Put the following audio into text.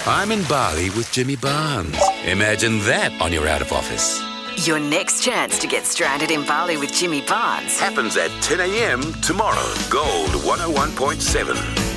I'm in Bali with Jimmy Barnes. Imagine that on your out of office. Your next chance to get stranded in Bali with Jimmy Barnes Happens at 10 a.m. tomorrow. Gold 101.7.